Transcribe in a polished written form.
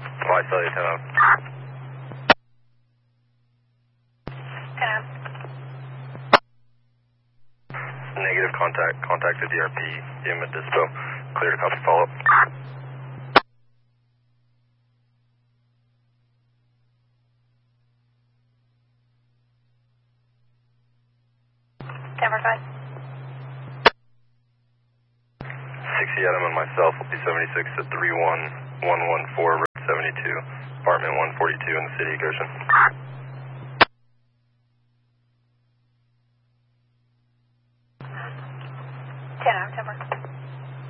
I tell you, 10 up. 10 up. Negative contact the DRP, give him a dispo. Clear to copy follow-up. Denver 5. 60 Adam and myself will be 76 at 31114 Route 72, apartment 142 in the city of Goshen.